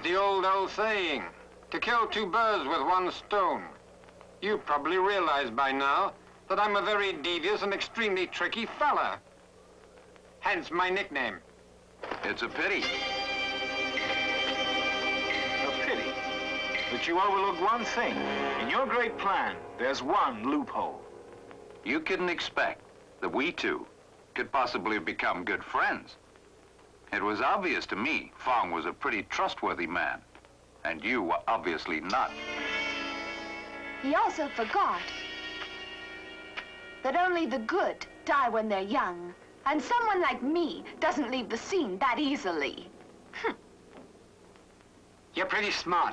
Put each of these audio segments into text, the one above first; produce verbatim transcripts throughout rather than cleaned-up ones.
the old, old saying, to kill two birds with one stone. You probably realize by now that I'm a very devious and extremely tricky fella. Hence my nickname. It's a pity. A pity. But you overlook one thing. In your great plan, there's one loophole. You couldn't expect that we two could possibly become good friends. It was obvious to me Fong was a pretty trustworthy man, and you were obviously not. He also forgot that only the good die when they're young, and someone like me doesn't leave the scene that easily. Hm. You're pretty smart.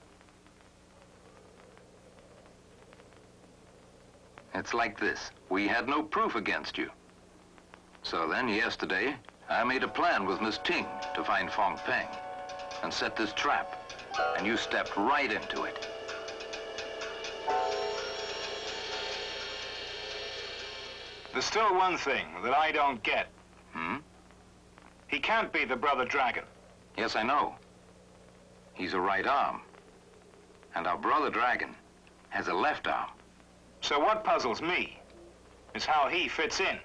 It's like this. We had no proof against you. So then, yesterday, I made a plan with Miss Ting to find Fong Peng and set this trap, and you stepped right into it. There's still one thing that I don't get. Hmm? He can't be the Brother Dragon. Yes, I know. He's a right arm. And our Brother Dragon has a left arm. So what puzzles me is how he fits in.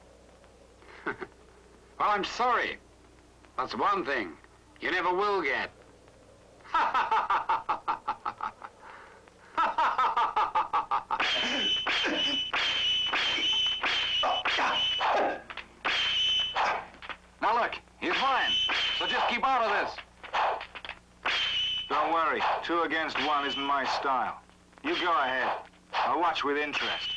Well, I'm sorry. That's one thing you never will get. Now look, he's mine. So just keep out of this. Don't worry. Two against one isn't my style. You go ahead. I'll watch with interest.